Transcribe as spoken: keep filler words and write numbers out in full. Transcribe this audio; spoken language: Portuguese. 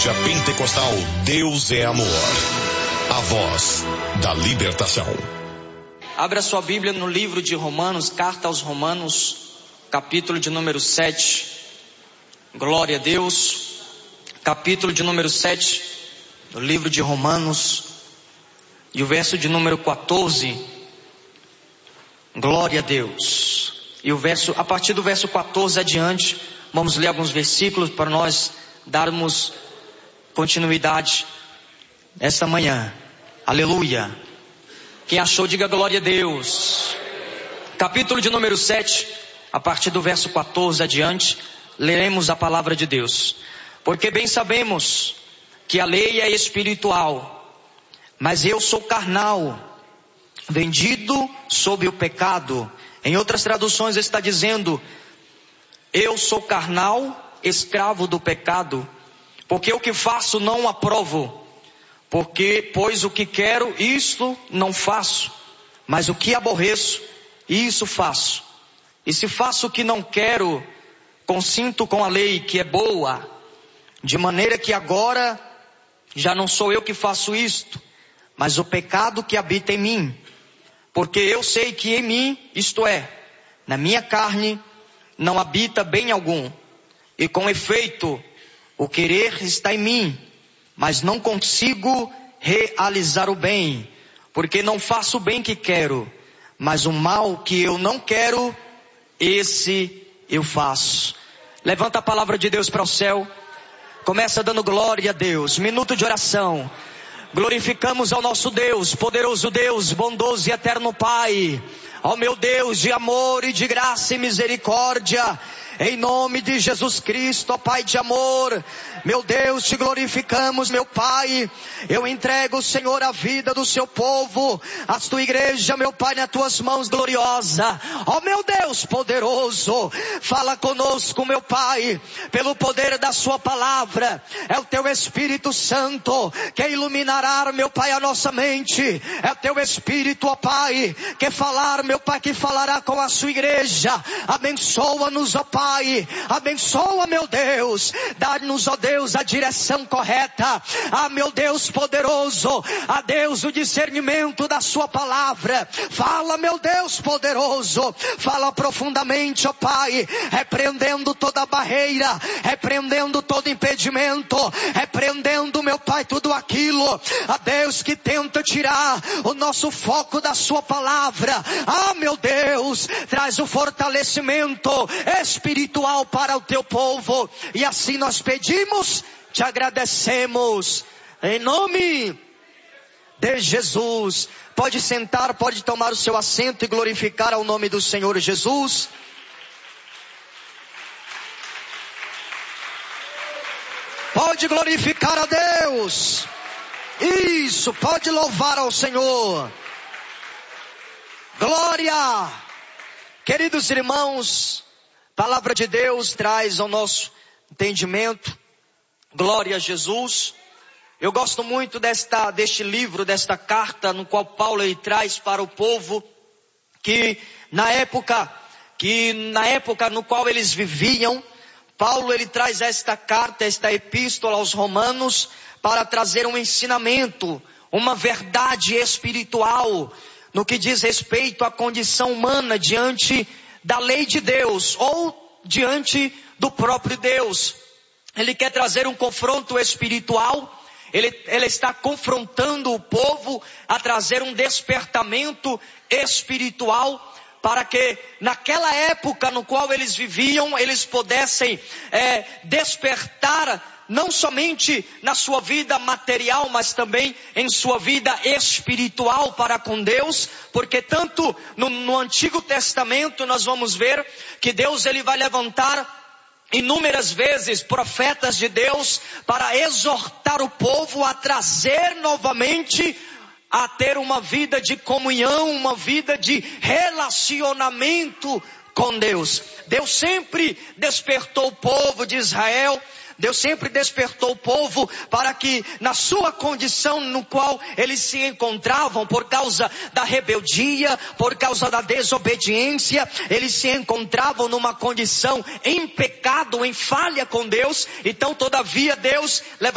Pentecostal Deus é Amor. A voz da libertação. Abra sua Bíblia no livro de Romanos, carta aos Romanos, capítulo de número sete. Glória a Deus. Capítulo de número sete do livro de Romanos, e o verso de número quatorze. Glória a Deus. E o verso, a partir do verso quatorze adiante, vamos ler alguns versículos para nós darmos continuidade esta manhã. Aleluia. Quem achou, diga glória a Deus. Capítulo de número sete, a partir do verso quatorze adiante, leremos a palavra de Deus. Porque bem sabemos que a lei é espiritual, mas eu sou carnal, vendido sob o pecado. Em outras traduções está dizendo: eu sou carnal, escravo do pecado. Porque o que faço não aprovo, porque, pois o que quero, isto não faço, mas o que aborreço, isso faço. E se faço o que não quero, consinto com a lei que é boa, de maneira que agora já não sou eu que faço isto, mas o pecado que habita em mim. Porque eu sei que em mim, isto é, na minha carne, não habita bem algum, e com efeito, o querer está em mim, mas não consigo realizar o bem, porque não faço o bem que quero, mas o mal que eu não quero, esse eu faço. Levanta a palavra de Deus para o céu, começa dando glória a Deus, minuto de oração. Glorificamos ao nosso Deus, poderoso Deus, bondoso e eterno Pai, ao meu Deus de amor e de graça e misericórdia, em nome de Jesus Cristo, ó Pai de amor, meu Deus, te glorificamos, meu Pai. Eu entrego, Senhor, a vida do seu povo, a tua igreja, meu Pai, nas tuas mãos gloriosa. Ó meu Deus poderoso, fala conosco, meu Pai, pelo poder da sua palavra. É o teu Espírito Santo que iluminará, meu Pai, a nossa mente. É o teu Espírito, ó Pai, que falar, meu Pai, que falará com a sua igreja. Abençoa-nos, ó Pai. Abençoa, meu Deus, dá-nos, ó Deus, a direção correta. Ah, meu Deus poderoso, a Deus o discernimento da sua palavra. Fala, meu Deus poderoso, fala profundamente, ó Pai, repreendendo toda barreira, repreendendo todo impedimento, repreendendo, meu Pai, tudo aquilo, a Deus, que tenta tirar o nosso foco da sua palavra. Ah, meu Deus, traz o fortalecimento espiritual para o teu povo, e assim nós pedimos, te agradecemos, em nome de Jesus. Pode sentar, pode tomar o seu assento e glorificar ao nome do Senhor Jesus. Pode glorificar a Deus. Isso, pode louvar ao Senhor. Glória. Queridos irmãos, a palavra de Deus traz ao nosso entendimento, glória a Jesus. Eu gosto muito desta, deste livro, desta carta, no qual Paulo ele traz para o povo, que na época, que na época no qual eles viviam, Paulo ele traz esta carta, esta epístola aos Romanos, para trazer um ensinamento, uma verdade espiritual, no que diz respeito à condição humana diante da lei de Deus, ou diante do próprio Deus. Ele quer trazer um confronto espiritual, ele, ele está confrontando o povo a trazer um despertamento espiritual, para que naquela época no qual eles viviam, eles pudessem é, despertar, não somente na sua vida material, mas também em sua vida espiritual para com Deus, porque tanto no, no Antigo Testamento nós vamos ver que Deus ele vai levantar inúmeras vezes profetas de Deus para exortar o povo a trazer novamente, a ter uma vida de comunhão, uma vida de relacionamento com Deus. Deus sempre despertou o povo de Israel, Deus sempre despertou o povo para que na sua condição no qual eles se encontravam, por causa da rebeldia, por causa da desobediência, eles se encontravam numa condição em pecado, em falha com Deus. Então todavia Deus